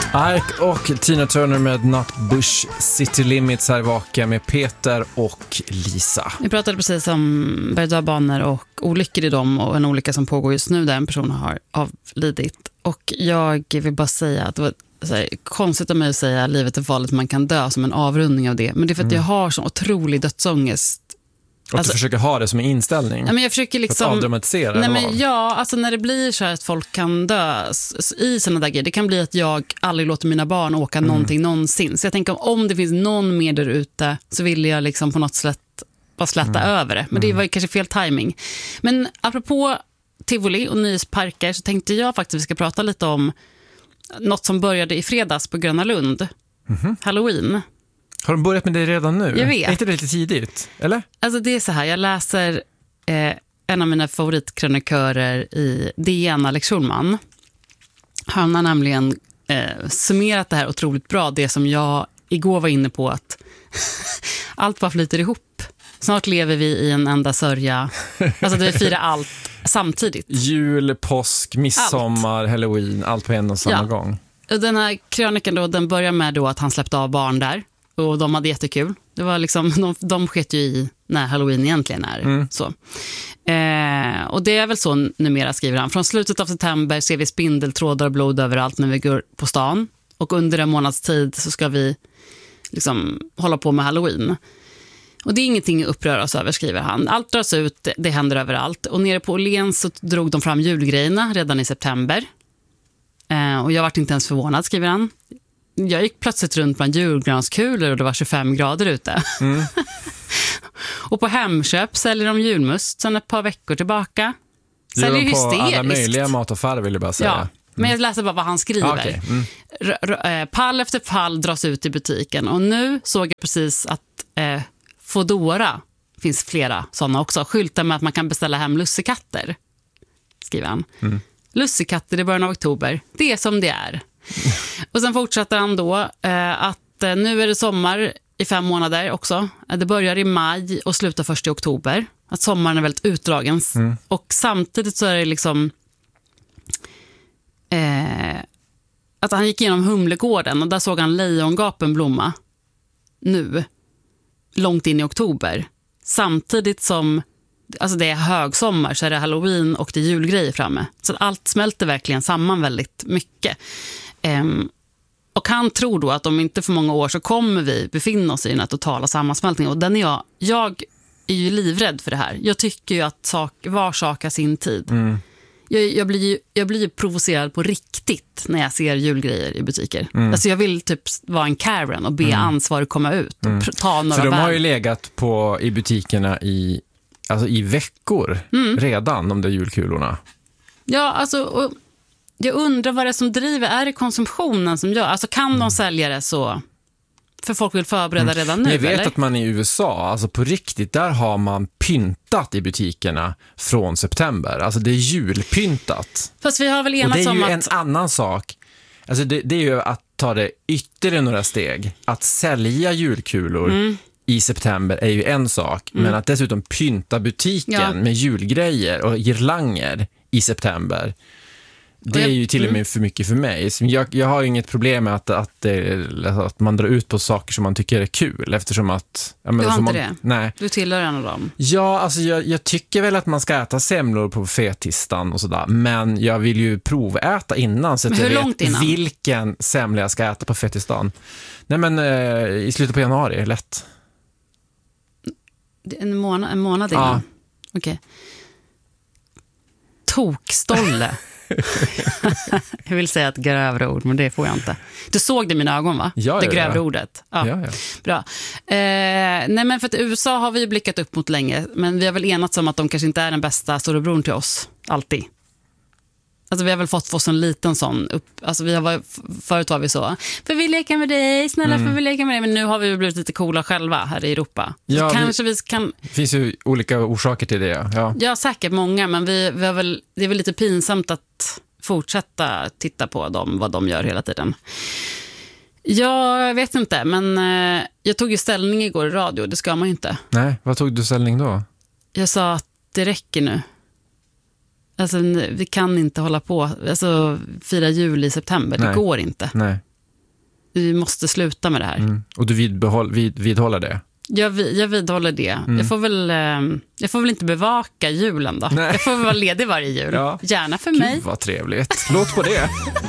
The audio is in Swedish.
Ike och Tina Turner med Nutbush City Limits här vaka med Peter och Lisa. Vi pratade precis om berg-och-dalbanor och olyckor i dem och en olycka som pågår just nu där en person har avlidit. Och jag vill bara säga att det var så här, konstigt av mig att säga livet är farligt, man kan dö som en avrundning av det. Men det är för att jag har sån otrolig dödsångest. Och du försöker ha det som en inställning. Ja, men jag försöker liksom, att avdramatisera. Nej, men ja, alltså när det blir så här att folk kan dö i såna där grejer, det kan bli att jag aldrig låter mina barn åka någonting någonsin. Så jag tänker om det finns någon mer där ute så vill jag liksom på något sätt bara släta över det. Men det var kanske fel timing. Men apropå tivoli och nöjesparker så tänkte jag faktiskt att vi ska prata lite om något som började i fredags på Gröna Lund. Halloween. Har de börjat med det redan nu? Jag vet. Är inte det lite tidigt, eller? Alltså det är så här, jag läser en av mina favoritkrönikörer i DN, Alex Schulman. Han har nämligen summerat det här otroligt bra, det som jag igår var inne på, att allt bara flyter ihop. Snart lever vi i en enda sörja. Alltså vi firar allt samtidigt. Jul, påsk, midsommar, Halloween, allt på en och samma gång. Den här krönikan då, den börjar med då att han släppte av barn där. Och de hade jättekul. Det var liksom, de sket ju i när Halloween egentligen är. Så. Och det är väl så numera, skriver han. Från slutet av september ser vi spindeltrådar och blod överallt när vi går på stan. Och under en månads tid så ska vi liksom hålla på med Halloween. Och det är ingenting att uppröras över, skriver han. Allt dras ut, det händer överallt. Och nere på Åhléns så drog de fram julgrejerna redan i september. Och jag vart inte ens förvånad, skriver han. Jag gick plötsligt runt bland julgranskulor och det var 25 grader ute. Och på Hemköp säljer de julmust sedan ett par veckor tillbaka. Säljer ju hysteriskt. På alla möjliga mataffärer, vill jag bara säga. Ja, men jag läser bara vad han skriver. Okay. Pall efter pall dras ut i butiken. Och nu såg jag precis att Fodora, finns flera sådana också, skyltar med att man kan beställa hem lussekatter, skriver han. Lussekatter i början av oktober, det är som det är. Och sen fortsätter han då att nu är det sommar i 5 månader också. Det börjar i maj och slutar först i oktober. Att sommaren är väldigt utdragen. Och samtidigt så är det liksom att han gick igenom Humlegården och där såg han lejongapen blomma nu, långt in i oktober. Samtidigt som alltså det är högsommar så är det Halloween och det är julgrejer framme. Så allt smälter verkligen samman väldigt mycket. Och han tror då att om inte för många år så kommer vi befinna oss i den här totala sammansmältningen. Och den är jag är ju livrädd för det här. Jag tycker ju att var sak har sin tid. Jag blir ju provocerad på riktigt när jag ser julgrejer i butiker. Alltså jag vill typ vara en Karen och be ansvarig komma ut och ta några. För de har ju legat i butikerna i veckor redan, de där julkulorna. Ja, alltså och jag undrar vad det är som driver. Är det konsumtionen som gör? Alltså kan de sälja det så? För folk vill förbereda redan nu, jag vet eller? att man i USA, alltså på riktigt, där har man pyntat i butikerna från september. Alltså det är julpyntat. Fast vi har väl enats om att... Och det är ju en annan sak. Alltså det är ju att ta det ytterligare några steg. Att sälja julkulor i september är ju en sak. Men att dessutom pynta butiken med julgrejer och girlanger i september, det är ju till och med för mycket för mig. Jag har ju inget problem med att man drar ut på saker som man tycker är kul, eftersom att... Du har inte det? Nej. Du tillhör en av dem? Ja, alltså jag tycker väl att man ska äta semlor på fetistan och sådär, men jag vill ju proväta innan så att jag vet innan? Vilken semla jag ska äta på fetistan. Nej, men i slutet på januari, lätt. En månad innan? Ja. Okej. Tokstolle. Jag vill säga ett grövre ord, men det får jag inte. Du såg det i mina ögon, va? Ja, det grövre ordet. Ja. Bra. Nej, men för att USA har vi blickat upp mot länge, men vi har väl enats om att de kanske inte är den bästa storebror till oss. Alltid. Alltså vi har väl fått oss en liten sån alltså förut var vi så, för vi leker med dig, snälla för vi leker med dig, men nu har vi blivit lite coola själva här i Europa. Ja, kanske vi kan... Det finns ju olika orsaker till det. Ja, säkert många, men vi har väl, det är väl lite pinsamt att fortsätta titta på dem, vad de gör hela tiden. Jag vet inte, men jag tog ju ställning igår i radio, det ska man ju inte. Nej, vad tog du ställning då? Jag sa att det räcker nu. Alltså vi kan inte hålla på, alltså fira jul i september, det går inte. Nej. vi måste sluta med det här. Och du vidhåller det? Jag vidhåller det. Jag får väl inte bevaka julen då. Nej. Jag får väl vara ledig varje jul. Ja. Gärna för mig. Gud vad trevligt. Låt på det.